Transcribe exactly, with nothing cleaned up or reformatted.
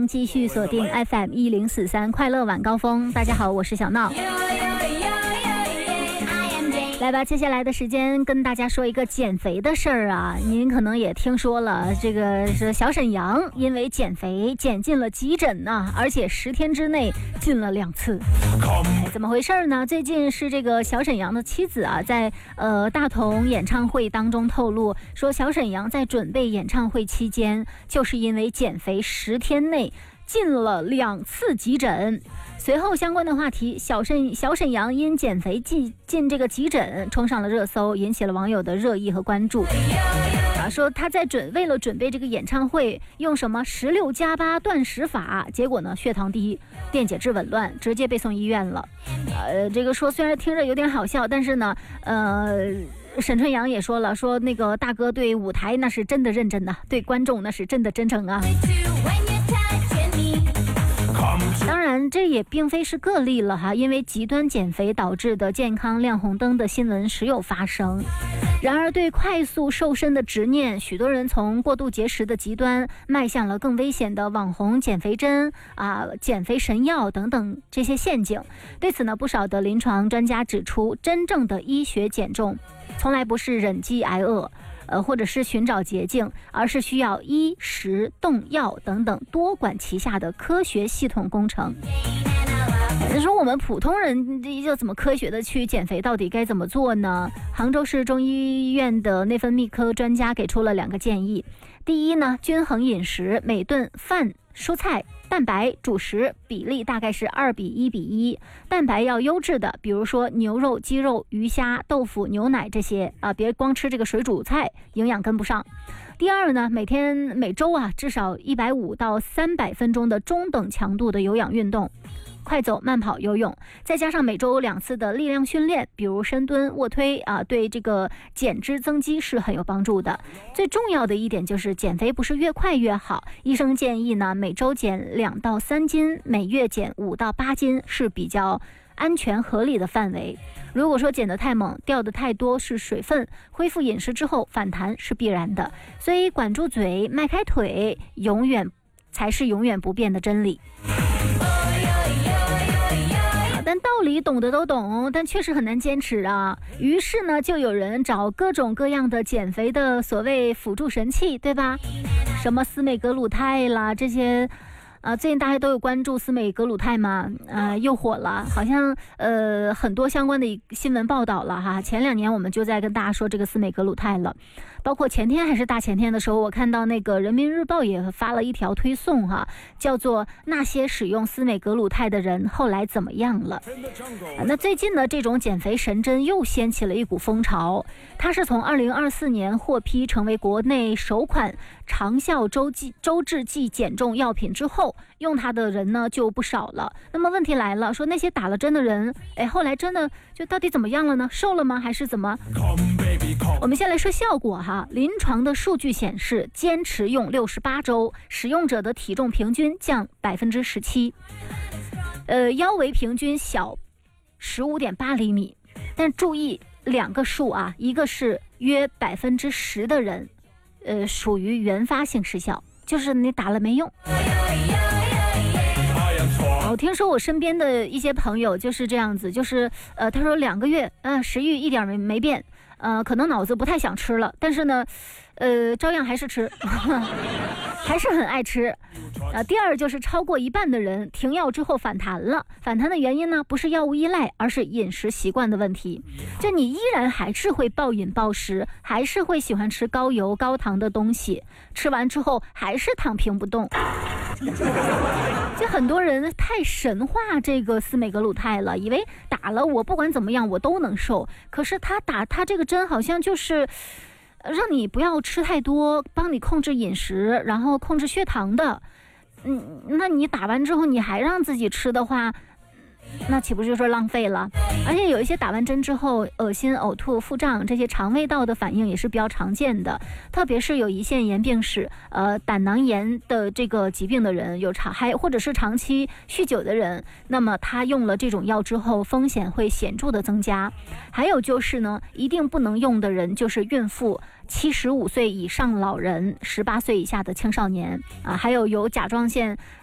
迎继续锁定 F M 一零四三快乐晚高峰。大家好，我是小闹。来吧，接下来的时间跟大家说一个减肥的事儿啊。您可能也听说了，这个是小沈阳因为减肥减进了急诊呐、啊，而且十天之内进了两次。怎么回事呢？最近是这个小沈阳的妻子啊，在呃大同演唱会当中透露说，小沈阳在准备演唱会期间，就是因为减肥十天内进了两次急诊。随后相关的话题，小沈小沈阳因减肥进进这个急诊冲上了热搜，引起了网友的热议和关注。啊，说他在准为了准备这个演唱会，用什么十六加八断食法，结果呢血糖低，电解质紊乱，直接被送医院了。呃，这个说虽然听着有点好笑，但是呢，呃。沈春阳也说了，说那个大哥对舞台那是真的认真呐、啊，对观众那是真的真诚啊。当然这也并非是个例了哈，因为极端减肥导致的健康亮红灯的新闻时有发生。然而对快速瘦身的执念，许多人从过度节食的极端迈向了更危险的网红减肥针啊、减肥神药等等这些陷阱。对此呢，不少的临床专家指出，真正的医学减重从来不是忍饥挨饿，呃，或者是寻找捷径，而是需要医食动药等等多管齐下的科学系统工程。你说我们普通人要怎么科学的去减肥，到底该怎么做呢？杭州市中医院的内分泌科专家给出了两个建议。第一呢，均衡饮食，每顿饭、蔬菜、蛋白、主食比例大概是二比一比一，蛋白要优质的，比如说牛肉、鸡肉、鱼虾、豆腐、牛奶这些啊，别光吃这个水煮菜，营养跟不上。第二呢，每天每周啊至少一百五到三百分钟的中等强度的有氧运动。快走、慢跑、游泳，再加上每周两次的力量训练，比如深蹲、卧推啊，对这个减脂增肌是很有帮助的。最重要的一点就是减肥不是越快越好，医生建议呢，每周减两到三斤，每月减五到八斤是比较安全合理的范围。如果说减得太猛，掉得太多是水分，恢复饮食之后反弹是必然的。所以管住嘴，迈开腿，永远才是永远不变的真理。但道理懂得都懂，但确实很难坚持啊。于是呢，就有人找各种各样的减肥的所谓辅助神器，对吧？什么司美格鲁肽啦，这些啊，最近大家都有关注司美格鲁肽嘛，呃，又火了，好像呃很多相关的新闻报道了哈。前两年我们就在跟大家说这个司美格鲁肽了，包括前天还是大前天的时候，我看到那个人民日报也发了一条推送哈，叫做那些使用司美格鲁肽的人后来怎么样了。啊、那最近呢，这种减肥神针又掀起了一股风潮，它是从二零二四年获批成为国内首款长效周剂周制剂减重药品之后，用它的人呢就不少了。那么问题来了，说那些打了针的人，哎，后来真的就到底怎么样了呢？瘦了吗？还是怎么？我们先来说效果哈，临床的数据显示，坚持用六十八周，使用者的体重平均降百分之十七，呃，腰围平均小十五点八厘米。但注意两个数啊，一个是约百分之十的人，呃，属于原发性失效，就是你打了没用。我听说我身边的一些朋友就是这样子，就是呃，他说两个月，嗯、呃，食欲一点没没变，呃，可能脑子不太想吃了，但是呢，呃，照样还是吃，还是很爱吃。啊，第二就是超过一半的人停药之后反弹了，反弹的原因呢，不是药物依赖，而是饮食习惯的问题。就你依然还是会暴饮暴食，还是会喜欢吃高油高糖的东西，吃完之后还是躺平不动。就很多人太神话这个司美格鲁肽了，以为打了我不管怎么样我都能瘦，可是他打他这个针好像就是让你不要吃太多，帮你控制饮食，然后控制血糖的。嗯，那你打完之后你还让自己吃的话，那岂不是说浪费了？而且有一些打完针之后恶心、呕吐、腹胀这些肠胃道的反应也是比较常见的，特别是有胰腺炎病史、呃胆囊炎的这个疾病的人，有长还或者是长期酗酒的人，那么他用了这种药之后，风险会显著的增加。还有就是呢，一定不能用的人就是孕妇、七十五岁以上老人、十八岁以下的青少年啊，还有有甲状腺